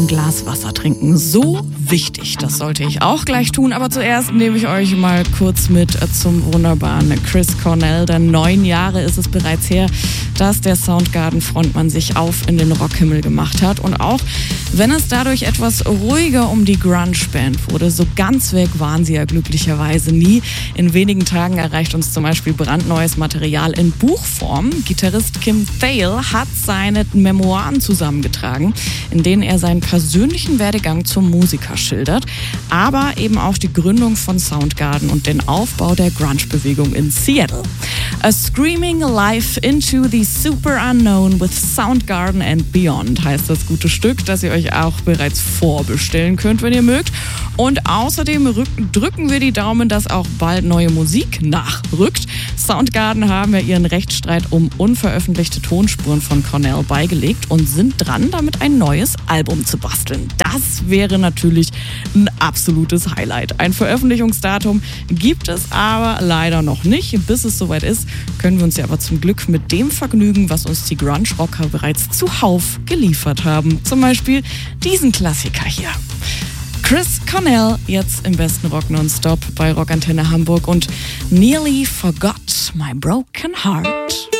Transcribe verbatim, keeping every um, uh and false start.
ein Glas Wasser trinken. So wichtig, das sollte ich auch gleich tun. Aber zuerst nehme ich euch mal kurz mit zum wunderbaren Chris Cornell. Denn neun Jahre ist es bereits her, dass der Soundgarden-Frontmann sich auf in den Rockhimmel gemacht hat. Und auch wenn es dadurch etwas ruhiger um die Grunge-Band wurde, so ganz weg waren sie ja glücklicherweise nie. In wenigen Tagen erreicht uns zum Beispiel brandneues Material in Buchform. Gitarrist Kim Thayil hat seine Memoiren zusammengetragen, in denen er seinen persönlichen Werdegang zum Musiker schildert, aber eben auch die Gründung von Soundgarden und den Aufbau der Grunge-Bewegung in Seattle. A Screaming Life into the Super Unknown with Soundgarden and Beyond heißt das gute Stück, das ihr euch auch bereits vorbestellen könnt, wenn ihr mögt. Und außerdem rück- drücken wir die Daumen, dass auch bald neue Musik nachrückt. Soundgarden haben ja ihren Rechtsstreit um unveröffentlichte Tonspuren von Cornell beigelegt und sind dran, damit ein neues Album zu basteln. Das wäre natürlich ein absolutes Highlight. Ein Veröffentlichungsdatum gibt es aber leider noch nicht. Bis es soweit ist, können wir uns ja aber zum Glück mit dem vergnügen, was uns die Grunge-Rocker bereits zuhauf geliefert haben. Zum Beispiel diesen Klassiker hier. Chris Cornell, jetzt im besten Rock Nonstop bei Rockantenne Hamburg und Nearly Forgot My Broken Heart.